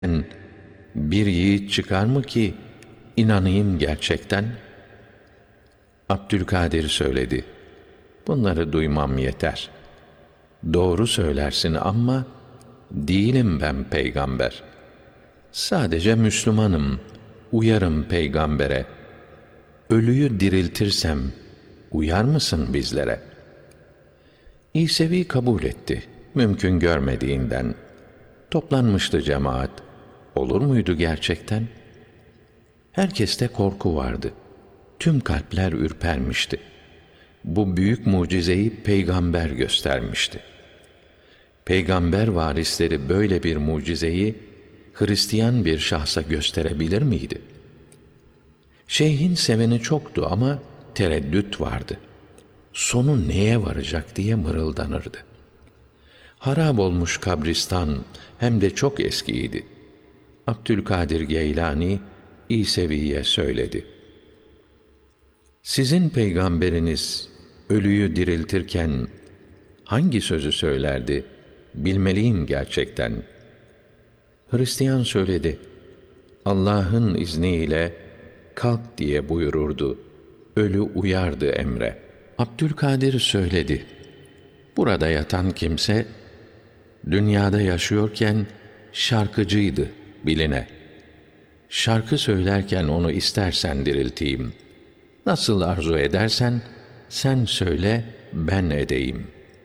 bir yiğit çıkar mı ki inanayım gerçekten? Abdülkadir söyledi. Bunları duymam yeter. Doğru söylersin ama değilim ben peygamber. Sadece Müslümanım, uyarım peygambere. Ölüyü diriltirsem uyar mısın bizlere? İsevi kabul etti, mümkün görmediğinden. Toplanmıştı cemaat. Olur muydu gerçekten? Herkeste korku vardı. Tüm kalpler ürpermişti. Bu büyük mucizeyi peygamber göstermişti. Peygamber varisleri böyle bir mucizeyi Hristiyan bir şahsa gösterebilir miydi? Şeyhin seveni çoktu ama tereddüt vardı. Sonu neye varacak diye mırıldanırdı. Harap olmuş kabristan hem de çok eskiydi. Abdülkadir Geylani İsevi'ye söyledi. Sizin peygamberiniz ölüyü diriltirken hangi sözü söylerdi? Bilmeliyim gerçekten. Hristiyan söyledi. Allah'ın izniyle kalk diye buyururdu. Ölü uyardı emre. Abdülkadir söyledi. Burada yatan kimse dünyada yaşıyorken şarkıcıydı biline. Şarkı söylerken onu istersen dirilteyim. Nasıl arzu edersen sen söyle ben edeyim.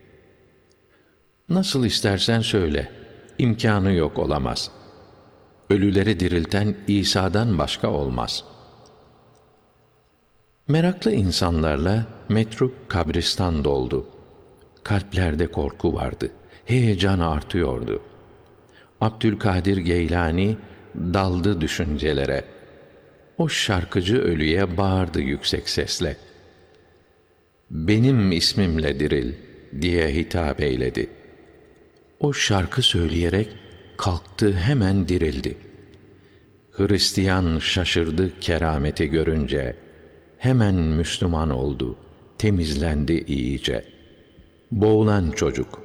Nasıl istersen söyle, imkânı yok olamaz. Ölüleri dirilten İsa'dan başka olmaz. Meraklı insanlarla metruk kabristan doldu. Kalplerde korku vardı, heyecan artıyordu. Abdülkadir Geylani daldı düşüncelere. O şarkıcı ölüye bağırdı yüksek sesle. Benim ismimle diril diye hitap eyledi. O şarkı söyleyerek kalktı, hemen dirildi. Hristiyan şaşırdı kerameti görünce. Hemen Müslüman oldu, temizlendi iyice. Boğulan çocuk.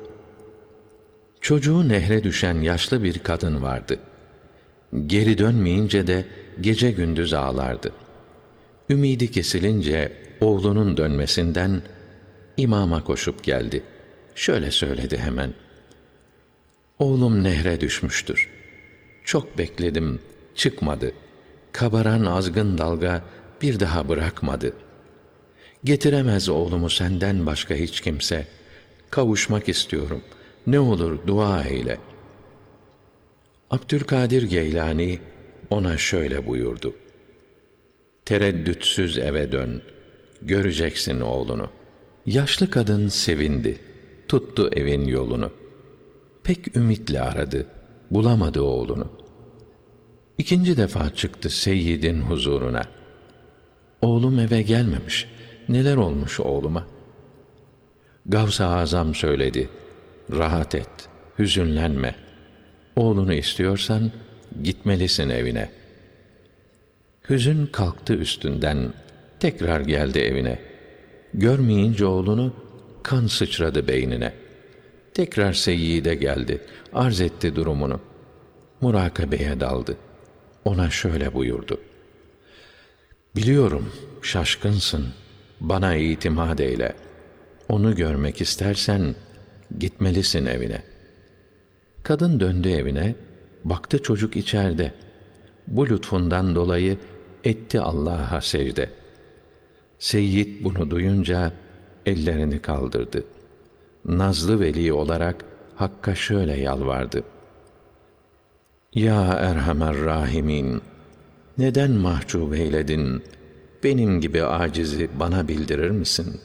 Çocuğu nehre düşen yaşlı bir kadın vardı. Geri dönmeyince de gece gündüz ağlardı. Ümidi kesilince oğlunun dönmesinden imama koşup geldi. Şöyle söyledi hemen. Oğlum nehre düşmüştür. Çok bekledim, çıkmadı. Kabaran azgın dalga bir daha bırakmadı. Getiremez oğlumu senden başka hiç kimse. Kavuşmak istiyorum. Ne olur dua eyle. Abdülkadir Geylani ona şöyle buyurdu. Tereddütsüz eve dön. Göreceksin oğlunu. Yaşlı kadın sevindi. Tuttu evin yolunu. Pek ümitle aradı. Bulamadı oğlunu. İkinci defa çıktı seyyidin huzuruna. Oğlum eve gelmemiş. Neler olmuş oğluma? Gavs-ı Azam söyledi. Rahat et, hüzünlenme. Oğlunu istiyorsan gitmelisin evine. Hüzün kalktı üstünden, tekrar geldi evine. Görmeyince oğlunu kan sıçradı beynine. Tekrar seyyide geldi, arz etti durumunu. Murakabeye daldı. Ona şöyle buyurdu. Biliyorum, şaşkınsın, bana itimat eyle. Onu görmek istersen gitmelisin evine. Kadın döndü evine, baktı çocuk içeride. Bu lütfundan dolayı etti Allah'a secde. Seyyid bunu duyunca ellerini kaldırdı. Nazlı veli olarak Hakk'a şöyle yalvardı. Ya Erhamer Rahimin, neden mahcup eyledin? Benim gibi acizi bana bildirir misin?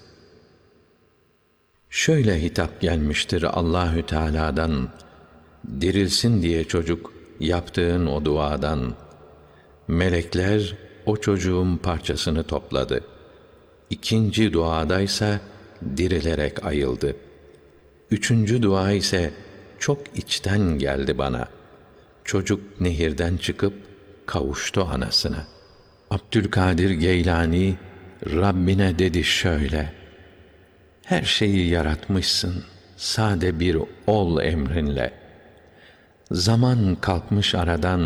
Şöyle hitap gelmiştir Allahü Teala'dan, dirilsin diye çocuk yaptığın o duadan. Melekler o çocuğun parçasını topladı. İkinci duadaysa dirilerek ayıldı. Üçüncü dua ise çok içten geldi bana. Çocuk nehirden çıkıp kavuştu anasına. Abdülkadir Geylani Rabbine dedi şöyle: her şeyi yaratmışsın, sade bir ol emrinle. Zaman kalkmış aradan,